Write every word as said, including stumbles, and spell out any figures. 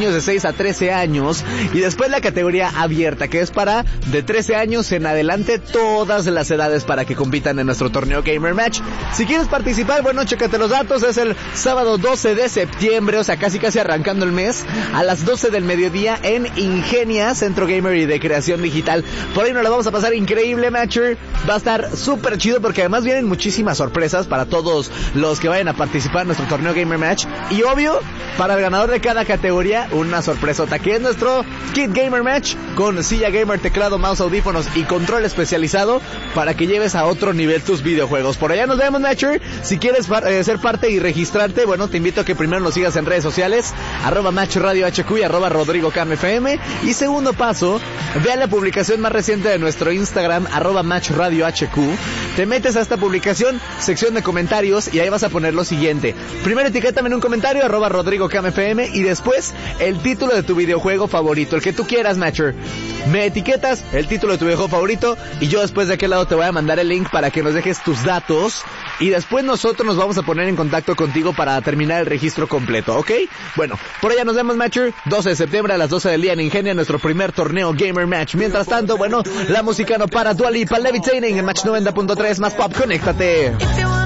niños de seis a trece años, y después la categoría abierta, que es para de trece años en adelante, todas las edades para que compitan en nuestro torneo Gamer Match. Si quieres participar, bueno, chécate los datos, es el sábado doce de septiembre, o sea, casi casi arrancando el mes, a las doce del mediodía en Ingenia, Centro Gamer y de Creación Digital. Por ahí nos la vamos a pasar increíble, Matcher. Va a estar súper chido porque además vienen muchísimas sorpresas para todos los que vayan a participar en nuestro torneo Gamer Match. Y obvio, para el ganador de cada categoría, una sorpresota, que es nuestro Kit Gamer Match con silla gamer, teclado, mouse, audífonos y control especializado para que lleves a otro nivel tus videojuegos. Por allá nos vemos, Matcher. Si quieres eh, ser parte y registrarte, bueno, te invito a que primero nos sigas en redes sociales, arroba Match Radio H Q y arroba Rodrigo Cam F M. Y segundo paso, vean la publicación más reciente de nuestro Instagram, arroba Match Radio H Q. Te metes a esta publicación, sección de comentarios, y ahí vas a poner lo siguiente. Primero etiquétame en un comentario, arroba Rodrigo Cam F M, y después el título de tu videojuego favorito, el que tú quieras, Matcher. Me etiquetas el título de tu videojuego favorito y yo después de aquel lado te voy a mandar el link para que nos dejes tus datos, y después nosotros nos vamos a poner en contacto contigo para terminar el registro completo, ¿ok? Bueno, por allá nos vemos, Matcher. doce de septiembre a las doce del día en Ingenia, nuestro primer torneo Gamer Match. Mientras tanto, bueno, la música no para. Dua Lipa, Levitating en Match noventa punto tres, más pop, conéctate.